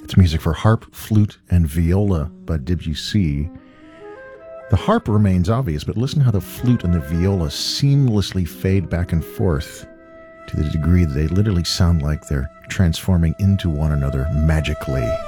It's music for harp, flute, and viola by Debussy. The harp remains obvious, but listen how the flute and the viola seamlessly fade back and forth to the degree that they literally sound like they're transforming into one another magically.